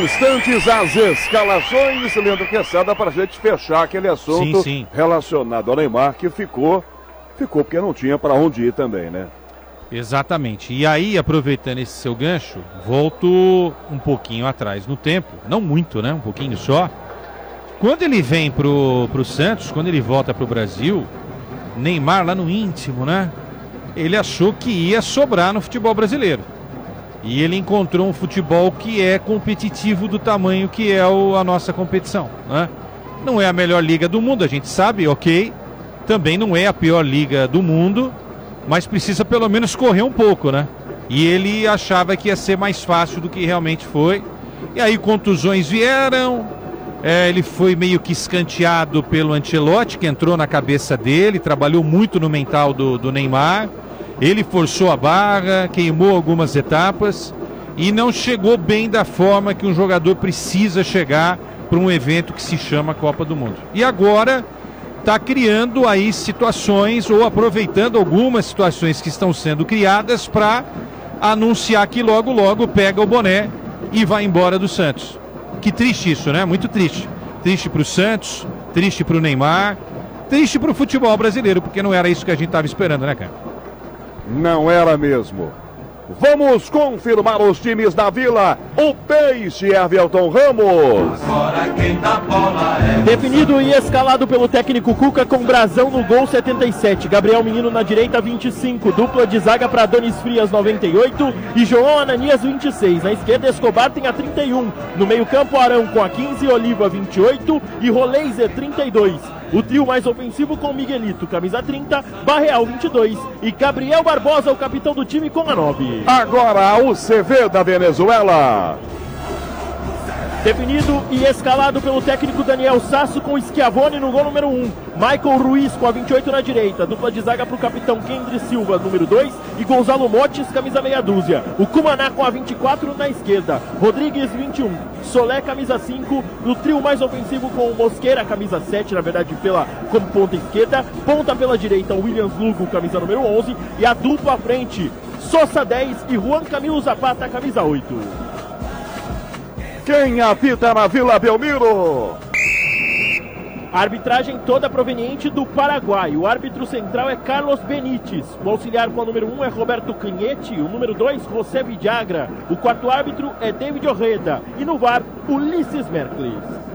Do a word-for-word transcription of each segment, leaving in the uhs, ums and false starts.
instantes as escalações, Leandro Quesada, para a gente fechar aquele assunto sim, sim. relacionado ao Neymar, que ficou, ficou porque não tinha para onde ir também, né? Exatamente. E aí, aproveitando esse seu gancho, volto um pouquinho atrás no tempo, não muito, né? Um pouquinho só. Quando ele vem pro, pro Santos, quando ele volta pro Brasil, Neymar lá no íntimo, né? Ele achou que ia sobrar no futebol brasileiro. E ele encontrou um futebol que é competitivo do tamanho que é o, a nossa competição, né? Não é a melhor liga do mundo, a gente sabe, ok. Também não é a pior liga do mundo, mas precisa pelo menos correr um pouco, né? E ele achava que ia ser mais fácil do que realmente foi. E aí contusões vieram, é, ele foi meio que escanteado pelo Ancelotti, que entrou na cabeça dele, trabalhou muito no mental do, do Neymar. Ele forçou a barra, queimou algumas etapas e não chegou bem da forma que um jogador precisa chegar para um evento que se chama Copa do Mundo. E agora está criando aí situações, ou aproveitando algumas situações que estão sendo criadas para anunciar que logo logo pega o boné e vai embora do Santos. Que triste isso, né? Muito triste. Triste para o Santos, triste para o Neymar, triste para o futebol brasileiro, porque não era isso que a gente estava esperando, né, cara? Não era mesmo. Vamos confirmar os times da Vila. O Peixe, Everton Ramos. Agora quem dá bola é... Definido e escalado pelo técnico Cuca com Brazão no gol setenta e sete. Gabriel Menino na direita vinte e cinco. Dupla de zaga para Adonis Frias noventa e oito. E João Ananias vinte e seis. Na esquerda Escobar tem a trinta e um. No meio campo Arão com a quinze. Oliva vinte e oito. E Roleiser trinta e dois. O trio mais ofensivo com Miguelito, camisa trinta, Barreal vinte e dois e Gabriel Barbosa, o capitão do time, com a nove. Agora o C V da Venezuela. Definido e escalado pelo técnico Daniel Sasso com Schiavone no gol número um. Michael Ruiz com a vinte e oito na direita. Dupla de zaga para o capitão Kendry Silva, número dois. E Gonzalo Motes, camisa meia dúzia. O Cumaná com a vinte e quatro na esquerda. Rodrigues, vinte e um. Solé, camisa cinco. No trio mais ofensivo com o Mosqueira, camisa sete, na verdade, pela, como ponta esquerda. Ponta pela direita, o Williams Lugo, camisa número onze. E a dupla à frente, Sosa dez e Juan Camilo Zapata, camisa oito. Quem apita na Vila Belmiro? A arbitragem toda proveniente do Paraguai. O árbitro central é Carlos Benítez. O auxiliar com a número um é Roberto Canhete. O número dois, José Villagra. O quarto árbitro é David Orreda. E no V A R, Ulisses Merkles.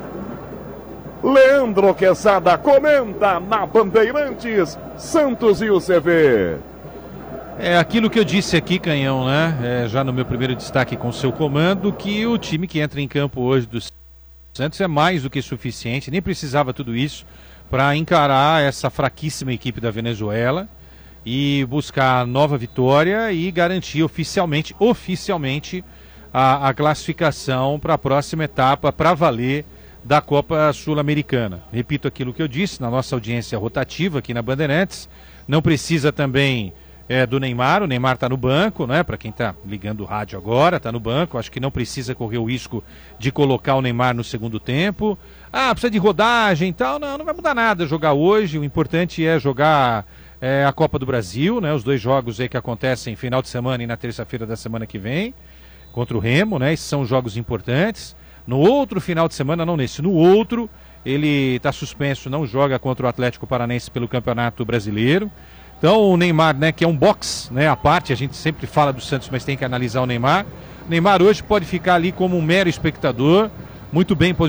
Leandro Quesada comenta na Bandeirantes, Santos e o C V. É aquilo que eu disse aqui, Canhão, né? É, já no meu primeiro destaque com o seu comando, que o time que entra em campo hoje do Santos é mais do que suficiente, nem precisava tudo isso para encarar essa fraquíssima equipe da Venezuela e buscar nova vitória e garantir oficialmente, oficialmente a, a classificação para a próxima etapa, para valer, da Copa Sul-Americana. Repito aquilo que eu disse na nossa audiência rotativa aqui na Bandeirantes, não precisa também É, do Neymar, o Neymar está no banco, né? Para quem está ligando o rádio agora, está no banco, acho que não precisa correr o risco de colocar o Neymar no segundo tempo. Ah, precisa de rodagem e tal, não, não vai mudar nada jogar hoje, o importante é jogar é, a Copa do Brasil, né? Os dois jogos aí que acontecem final de semana e na terça-feira da semana que vem, contra o Remo, né? Esses são jogos importantes. No outro final de semana, não nesse, no outro, ele está suspenso, não joga contra o Atlético Paranaense pelo Campeonato Brasileiro. Então o Neymar, né, que é um box, né, à parte, a gente sempre fala do Santos, mas tem que analisar o Neymar. O Neymar hoje pode ficar ali como um mero espectador, muito bem posicionado.